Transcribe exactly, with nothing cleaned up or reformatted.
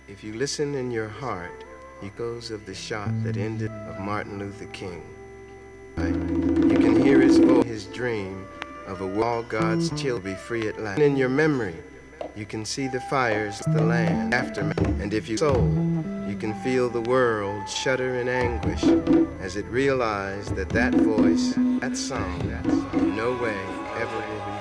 If you listen in your heart, echoes of the shot that ended of Martin Luther King. You can hear his voice, his dream of a world all God's children be free at last. In your memory, you can see the fires, the land, aftermath. And if you soul, you can feel the world shudder in anguish as it realized that that voice, that song, in no way ever will be